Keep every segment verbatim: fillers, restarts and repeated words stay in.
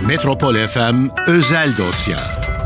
Metropol F M Özel Dosya.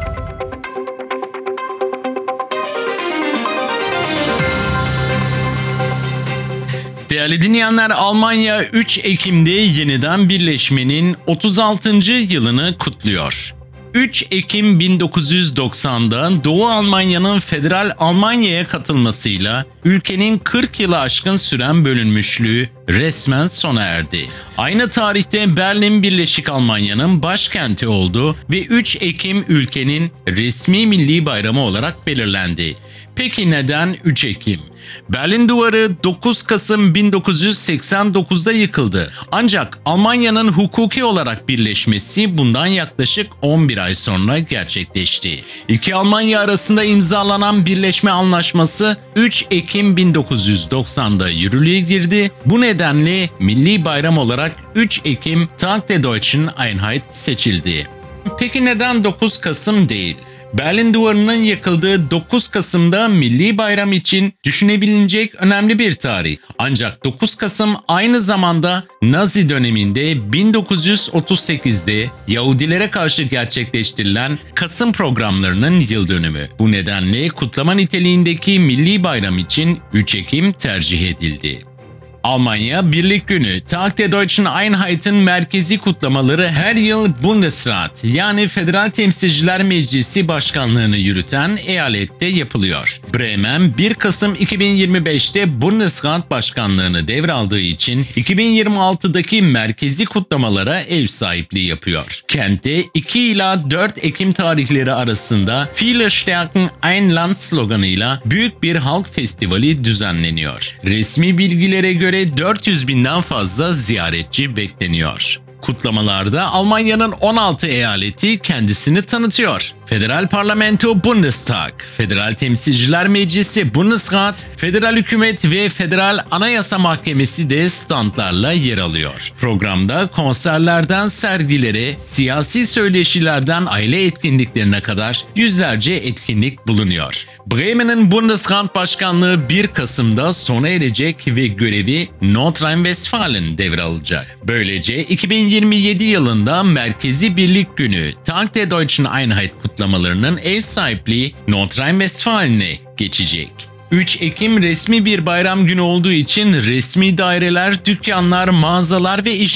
Değerli dinleyenler, Almanya üç Ekim'de yeniden birleşmenin otuz altıncı yılını kutluyor. üç Ekim bin dokuz yüz doksan'da Doğu Almanya'nın Federal Almanya'ya katılmasıyla ülkenin kırk yılı aşkın süren bölünmüşlüğü resmen sona erdi. Aynı tarihte Berlin Birleşik Almanya'nın başkenti oldu ve üç Ekim ülkenin resmi milli bayramı olarak belirlendi. Peki neden üç Ekim? Berlin Duvarı dokuz Kasım bin dokuz yüz seksen dokuz'da yıkıldı. Ancak Almanya'nın hukuki olarak birleşmesi bundan yaklaşık on bir ay sonra gerçekleşti. İki Almanya arasında imzalanan birleşme anlaşması üç Ekim bin dokuz yüz doksan'da yürürlüğe girdi. Bu nedenle milli bayram olarak üç Ekim Tag der Deutschen Einheit seçildi. Peki neden dokuz Kasım değil? Berlin Duvarı'nın yıkıldığı dokuz Kasım'da milli bayram için düşünebilecek önemli bir tarih. Ancak dokuz Kasım aynı zamanda Nazi döneminde bin dokuz yüz otuz sekiz'de Yahudilere karşı gerçekleştirilen Kasım programlarının yıl dönümü. Bu nedenle kutlama niteliğindeki milli bayram için üç Ekim tercih edildi. Almanya Birlik Günü, Tag der Deutschen Einheit'in merkezi kutlamaları her yıl Bundesrat yani Federal Temsilciler Meclisi Başkanlığını yürüten eyalette yapılıyor. Bremen bir Kasım iki bin yirmi beş'te Bundesrat Başkanlığını devraldığı için iki bin yirmi altı'daki merkezi kutlamalara ev sahipliği yapıyor. Kentte iki ila dört Ekim tarihleri arasında Viele stärken ein Land sloganıyla büyük bir halk festivali düzenleniyor. Resmi bilgilere göre dört yüz binden fazla ziyaretçi bekleniyor. Kutlamalarda Almanya'nın on altı eyaleti kendisini tanıtıyor. Federal Parlamento Bundestag, Federal Temsilciler Meclisi Bundesrat, Federal Hükümet ve Federal Anayasa Mahkemesi de standlarla yer alıyor. Programda konserlerden sergilere, siyasi söyleşilerden aile etkinliklerine kadar yüzlerce etkinlik bulunuyor. Bremen'in Bundesrat Başkanlığı bir Kasım'da sona erecek ve görevi Nordrhein-Westfalen devralacak. Böylece iki bin yirmi yedi yılında Merkezi Birlik Günü Tag der Deutschen Einheit kutlamalarının ev sahipliği Nordrhein-Westfalen'e geçecek. üç Ekim resmi bir bayram günü olduğu için resmi daireler, dükkanlar, mağazalar ve iş